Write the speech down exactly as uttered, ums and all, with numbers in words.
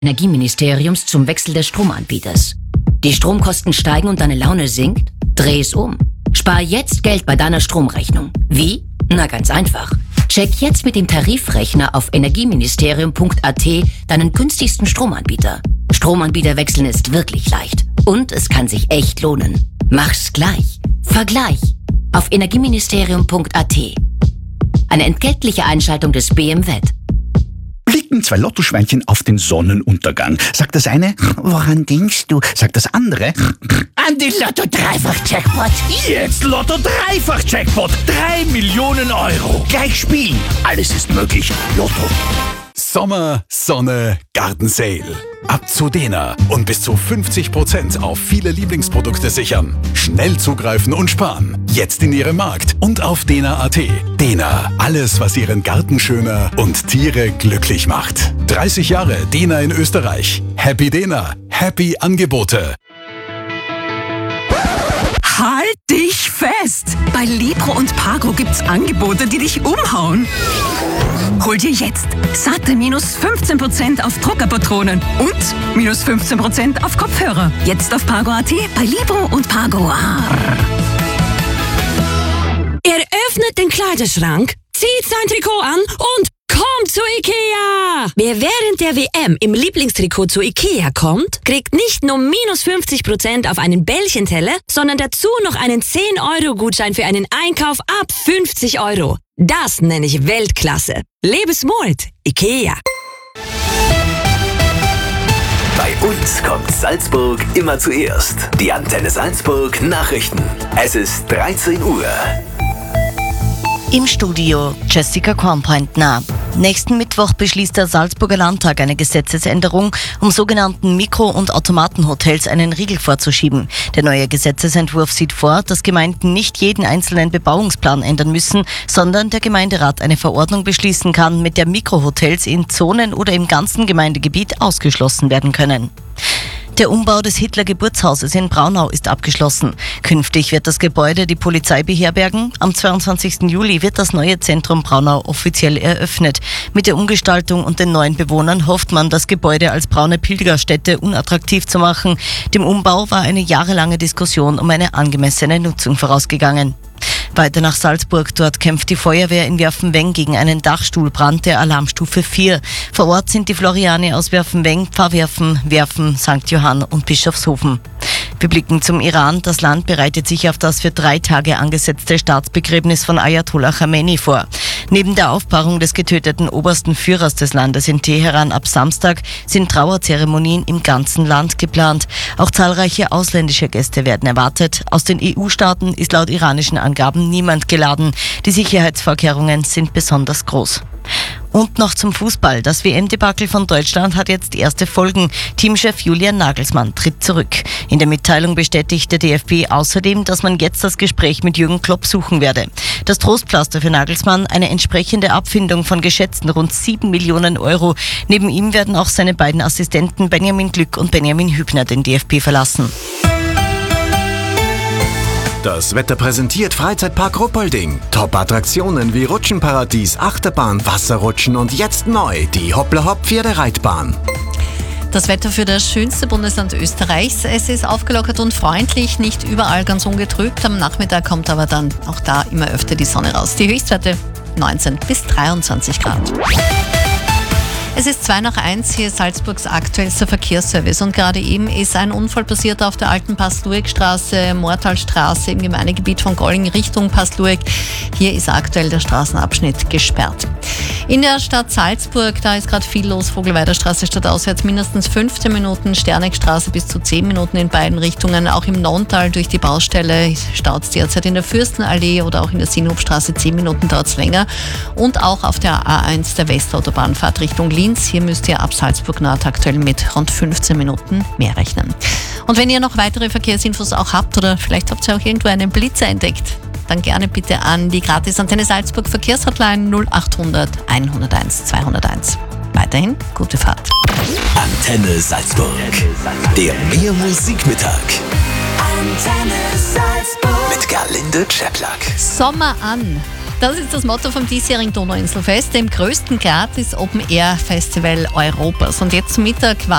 Energieministeriums zum Wechsel des Stromanbieters. Die Stromkosten steigen und deine Laune sinkt? Dreh es um. Spar jetzt Geld bei deiner Stromrechnung. Wie? Na ganz einfach. Check jetzt mit dem Tarifrechner auf energieministerium punkt a t deinen günstigsten Stromanbieter. Stromanbieter wechseln ist wirklich leicht. Und es kann sich echt lohnen. Mach's gleich. Vergleich. Auf energieministerium punkt a t. Eine entgeltliche Einschaltung des B M W. Blicken zwei Lottoschweinchen auf den Sonnenuntergang. Sagt das eine, woran denkst du? Sagt das andere, an die Lotto-Dreifach-Jackpot. Jetzt Lotto-Dreifach-Jackpot. Drei Millionen Euro. Gleich spielen. Alles ist möglich. Lotto. Sommer, Sonne, Gartensale. Ab zu Dena und bis zu fünfzig Prozent auf viele Lieblingsprodukte sichern. Schnell zugreifen und sparen. Jetzt in Ihrem Markt und auf dena punkt a t. Dena, alles was Ihren Garten schöner und Tiere glücklich macht. dreißig Jahre Dena in Österreich. Happy Dena, happy Angebote. Halt dich fest! Bei Libro und Pago gibt's Angebote, die dich umhauen. Hol dir jetzt satte minus fünfzehn Prozent auf Druckerpatronen und minus fünfzehn Prozent auf Kopfhörer. Jetzt auf Pago punkt a t, bei Libro und Pago. Er öffnet den Kleiderschrank, zieht sein Trikot an und kommt zu Ikea! Wer während der W M im Lieblingstrikot zu Ikea kommt, kriegt nicht nur minus fünfzig Prozent auf einen Bällchenteller, sondern dazu noch einen zehn Euro Gutschein für einen Einkauf ab fünfzig Euro. Das nenne ich Weltklasse. Lebe smart, Ikea. Bei uns kommt Salzburg immer zuerst. Die Antenne Salzburg Nachrichten. Es ist dreizehn Uhr. Im Studio Jessica Kornpointner. Nächsten Mittwoch beschließt der Salzburger Landtag eine Gesetzesänderung, um sogenannten Mikro- und Automatenhotels einen Riegel vorzuschieben. Der neue Gesetzesentwurf sieht vor, dass Gemeinden nicht jeden einzelnen Bebauungsplan ändern müssen, sondern der Gemeinderat eine Verordnung beschließen kann, mit der Mikrohotels in Zonen oder im ganzen Gemeindegebiet ausgeschlossen werden können. Der Umbau des Hitler-Geburtshauses in Braunau ist abgeschlossen. Künftig wird das Gebäude die Polizei beherbergen. Am zweiundzwanzigsten Juli wird das neue Zentrum Braunau offiziell eröffnet. Mit der Umgestaltung und den neuen Bewohnern hofft man, das Gebäude als braune Pilgerstätte unattraktiv zu machen. Dem Umbau war eine jahrelange Diskussion um eine angemessene Nutzung vorausgegangen. Weiter nach Salzburg, dort kämpft die Feuerwehr in Werfenweng gegen einen Dachstuhlbrand der Alarmstufe vier. Vor Ort sind die Floriane aus Werfenweng, Pfarrwerfen, Werfen, Sankt Johann und Bischofshofen. Wir blicken zum Iran. Das Land bereitet sich auf das für drei Tage angesetzte Staatsbegräbnis von Ayatollah Khamenei vor. Neben der Aufbahrung des getöteten obersten Führers des Landes in Teheran ab Samstag sind Trauerzeremonien im ganzen Land geplant. Auch zahlreiche ausländische Gäste werden erwartet. Aus den E U-Staaten ist laut iranischen Angaben niemand geladen. Die Sicherheitsvorkehrungen sind besonders groß. Und noch zum Fußball. Das W M-Debakel von Deutschland hat jetzt erste Folgen. Teamchef Julian Nagelsmann tritt zurück. In der Mitteilung bestätigt der D F B außerdem, dass man jetzt das Gespräch mit Jürgen Klopp suchen werde. Das Trostpflaster für Nagelsmann, eine entsprechende Abfindung von geschätzten rund sieben Millionen Euro. Neben ihm werden auch seine beiden Assistenten Benjamin Glück und Benjamin Hübner den D F B verlassen. Das Wetter präsentiert Freizeitpark Ruppolding. Top-Attraktionen wie Rutschenparadies, Achterbahn, Wasserrutschen und jetzt neu die Hoppla-Hopp-Pferdereitbahn. Das Wetter für das schönste Bundesland Österreichs. Es ist aufgelockert und freundlich, nicht überall ganz ungetrübt. Am Nachmittag kommt aber dann auch da immer öfter die Sonne raus. Die Höchstwerte neunzehn bis dreiundzwanzig Grad. Es ist zwei nach eins, hier ist Salzburgs aktuellster Verkehrsservice und gerade eben ist ein Unfall passiert auf der alten Pass-Lueck-Straße, Moortalstraße im Gemeindegebiet von Golling Richtung Pass-Lueck. Hier ist aktuell der Straßenabschnitt gesperrt. In der Stadt Salzburg, da ist gerade viel los, Vogelweiderstraße stadtauswärts mindestens fünfzehn Minuten, Sterneckstraße bis zu zehn Minuten in beiden Richtungen. Auch im Nonntal durch die Baustelle staut es derzeit in der Fürstenallee oder auch in der Sinhofstraße zehn Minuten dauert es länger. Und auch auf der A eins der Westautobahn-Fahrt Richtung Linz. Hier müsst ihr ab Salzburg Nord aktuell mit rund fünfzehn Minuten mehr rechnen. Und wenn ihr noch weitere Verkehrsinfos auch habt oder vielleicht habt ihr auch irgendwo einen Blitzer entdeckt, dann gerne bitte an die Gratis-Antenne Salzburg Verkehrshotline null achthundert einhunderteins zweihunderteins. Weiterhin gute Fahrt. Antenne Salzburg. Der Mehr Musikmittag. Antenne Salzburg. Mit Gerlinde Czeplak. Sommer an. Das ist das Motto vom diesjährigen Donauinselfest, dem größten Gratis-Open-Air-Festival Europas. Und jetzt zum Mittag war